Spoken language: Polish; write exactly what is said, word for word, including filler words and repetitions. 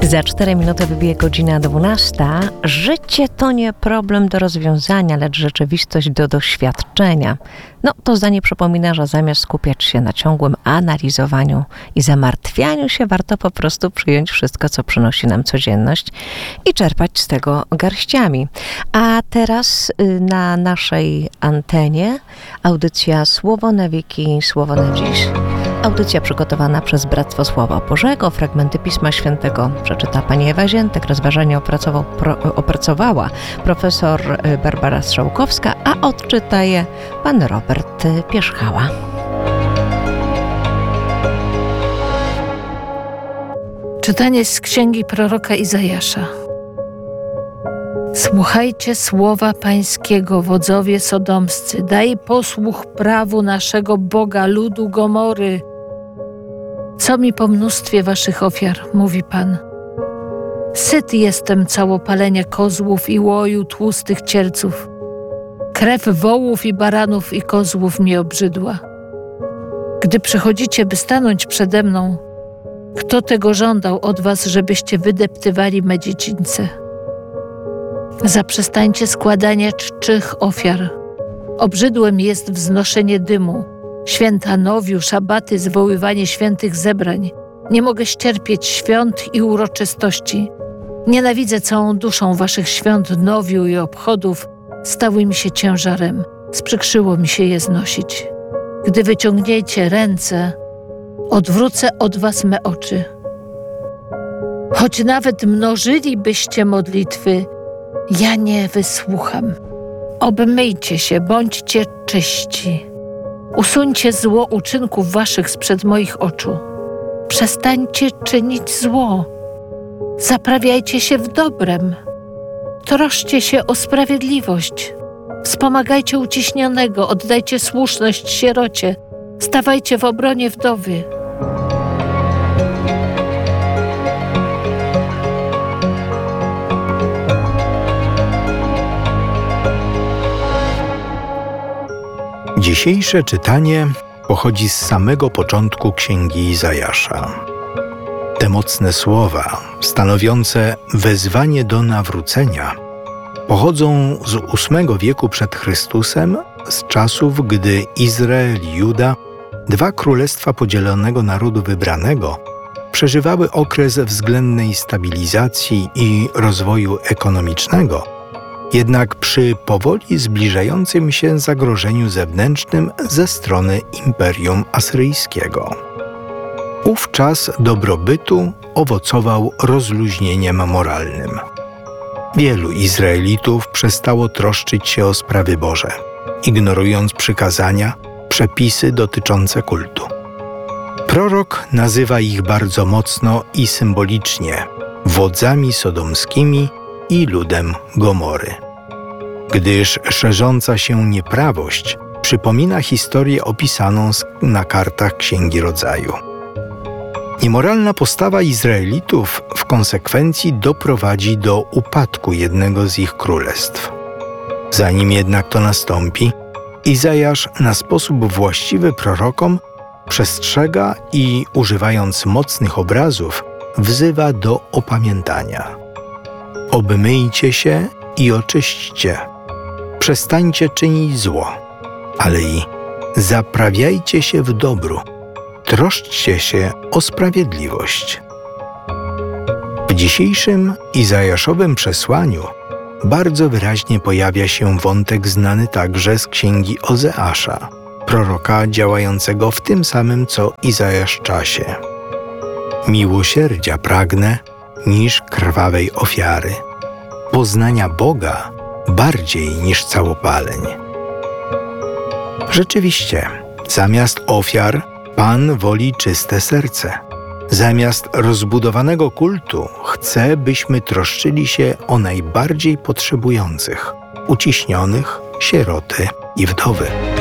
Za cztery minuty wybije godzina dwunasta. Życie to nie problem do rozwiązania, lecz rzeczywistość do doświadczenia. No, to zdanie przypomina, że zamiast skupiać się na ciągłym analizowaniu i zamartwianiu się, warto po prostu przyjąć wszystko, co przynosi nam codzienność i czerpać z tego garściami. A teraz y, na naszej antenie audycja Słowo na wieki, Słowo na dziś. Audycja przygotowana przez Bractwo Słowa Bożego. Fragmenty Pisma Świętego przeczyta pani Ewa Ziętek. Rozważanie opracował, pro, opracowała profesor Barbara Strzałkowska, a odczyta je pan Robert Pierzchała. Czytanie z księgi proroka Izajasza. Słuchajcie słowa Pańskiego, wodzowie sodomscy. Daj posłuch prawu naszego Boga, ludu Gomory. Co mi po mnóstwie waszych ofiar, mówi Pan. Syt jestem całopalenia kozłów i łoju tłustych cierców. Krew wołów i baranów i kozłów mi obrzydła. Gdy przychodzicie, by stanąć przede mną, kto tego żądał od was, żebyście wydeptywali me dziedzińce? Zaprzestańcie składania czczych ofiar. Obrzydłem jest wznoszenie dymu, święta nowiu, szabaty, zwoływanie świętych zebrań. Nie mogę ścierpieć świąt i uroczystości. Nienawidzę całą duszą waszych świąt nowiu i obchodów. Stały mi się ciężarem, sprzykrzyło mi się je znosić. Gdy wyciągniecie ręce, odwrócę od was me oczy. Choć nawet mnożylibyście modlitwy, ja nie wysłucham. Obmyjcie się, bądźcie czyści. Usuńcie zło uczynków waszych sprzed moich oczu. Przestańcie czynić zło. Zaprawiajcie się w dobrem. Troszcie się o sprawiedliwość. Wspomagajcie uciśnionego, oddajcie słuszność sierocie. Stawajcie w obronie wdowy. Dzisiejsze czytanie pochodzi z samego początku Księgi Izajasza. Te mocne słowa, stanowiące wezwanie do nawrócenia, pochodzą z ósmego wieku przed Chrystusem, z czasów, gdy Izrael i Juda, dwa królestwa podzielonego narodu wybranego, przeżywały okres względnej stabilizacji i rozwoju ekonomicznego, jednak przy powoli zbliżającym się zagrożeniu zewnętrznym ze strony Imperium Asyryjskiego. Ów czas dobrobytu owocował rozluźnieniem moralnym. Wielu Izraelitów przestało troszczyć się o sprawy Boże, ignorując przykazania, przepisy dotyczące kultu. Prorok nazywa ich bardzo mocno i symbolicznie wodzami sodomskimi i ludem Gomory. Gdyż szerząca się nieprawość przypomina historię opisaną na kartach Księgi Rodzaju. Niemoralna postawa Izraelitów w konsekwencji doprowadzi do upadku jednego z ich królestw. Zanim jednak to nastąpi, Izajasz na sposób właściwy prorokom przestrzega i, używając mocnych obrazów, wzywa do opamiętania. Obmyjcie się i oczyśćcie. Przestańcie czynić zło, ale i zaprawiajcie się w dobru. Troszczcie się o sprawiedliwość. W dzisiejszym Izajaszowym przesłaniu bardzo wyraźnie pojawia się wątek znany także z księgi Ozeasza, proroka działającego w tym samym co Izajasz czasie. Miłosierdzia pragnę niż krwawej ofiary, poznania Boga bardziej niż całopaleń. Rzeczywiście, zamiast ofiar Pan woli czyste serce. Zamiast rozbudowanego kultu chce, byśmy troszczyli się o najbardziej potrzebujących, uciśnionych, sieroty i wdowy.